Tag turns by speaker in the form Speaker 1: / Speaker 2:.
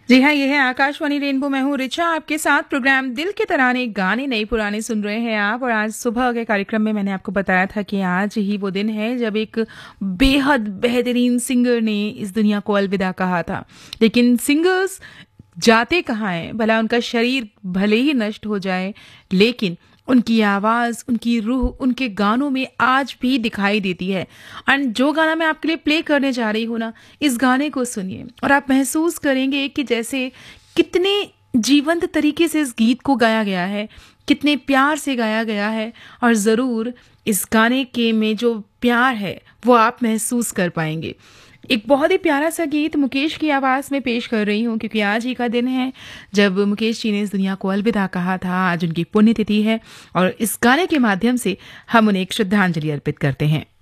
Speaker 1: जी हाँ, ये है आकाशवाणी रेनबो। मैं हूँ रिचा आपके साथ। प्रोग्राम दिल के तराने गाने नए पुराने सुन रहे हैं आप। और आज सुबह के कार्यक्रम में मैंने आपको बताया था कि आज ही वो दिन है जब एक बेहद बेहतरीन सिंगर ने इस दुनिया को अलविदा कहा था। लेकिन सिंगर्स जाते कहाँ हैं, भला उनका शरीर भले ही नष्ट हो जाए, लेकिन उनकी आवाज़, उनकी रूह उनके गानों में आज भी दिखाई देती है। एंड जो गाना मैं आपके लिए प्ले करने जा रही हूँ ना, इस गाने को सुनिए और आप महसूस करेंगे कि जैसे कितने जीवंत तरीके से इस गीत को गाया गया है, कितने प्यार से गाया गया है। और ज़रूर इस गाने के में जो प्यार है वो आप महसूस कर पाएंगे। एक बहुत ही प्यारा सा गीत मुकेश की आवाज़ में पेश कर रही हूँ, क्योंकि आज ही का दिन है जब मुकेश जी ने इस दुनिया को अलविदा कहा था। आज उनकी पुण्यतिथि है और इस गाने के माध्यम से हम उन्हें एक श्रद्धांजलि अर्पित करते हैं।